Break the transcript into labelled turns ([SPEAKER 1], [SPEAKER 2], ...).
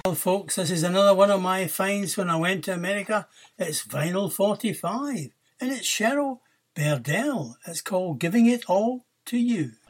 [SPEAKER 1] Well, folks, this is another one of my finds when I went to America. It's Vinyl 45, and it's Cheryl Berdell. It's called Giving It All to You.